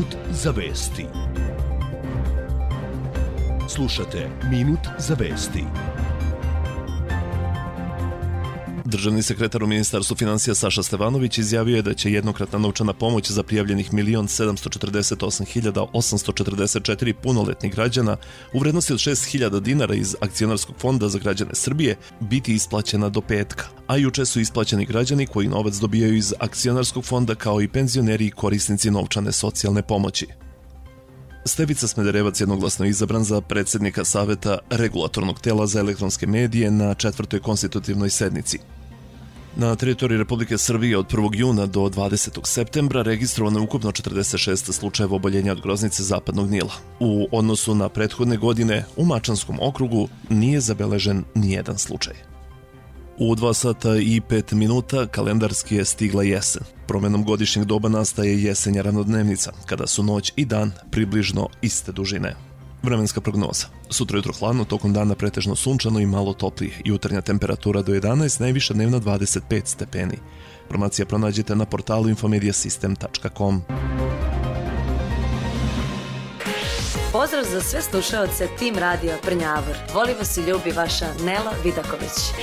Minut za vesti. Slušate Minut za vesti. Državni sekretar u Ministarstvu finansija Saša Stevanović izjavio je da će jednokratna novčana pomoć za prijavljenih 1.748.844 punoletnih građana u vrednosti od 6.000 dinara iz Akcionarskog fonda za građane Srbije biti isplaćena do petka, a juče su isplaćeni građani koji novac dobijaju iz Akcionarskog fonda kao i penzioneri i korisnici novčane socijalne pomoći. Stevica Smederevac jednoglasno izabran za predsjednika Saveta Regulatornog tela za elektronske medije na 4. konstitutivnoj sednici. Na teritoriji Republike Srbije od 1. juna do 20. septembra registrovano je ukupno 46 slučajeva oboljenja od groznice zapadnog Nila. U odnosu na prethodne godine u Mačanskom okrugu nije zabeležen nijedan slučaj. U 2 sata i 5 minuta kalendarski je stigla jesen. Promenom godišnjeg doba nastaje jesenja ravnodnevnica, kada su noć i dan približno iste dužine. Vremenska prognoza. Sutra jutro hladno, tokom dana pretežno sunčano i malo toplije. Jutarnja temperatura do 11, najviša dnevna 25 stepeni. Informacija pronađete na portalu infomediasystem.com. Pozdrav za sve slušaoce Tim Radio Prnjavor. Voli vas i ljubi vaša Nela Vidaković.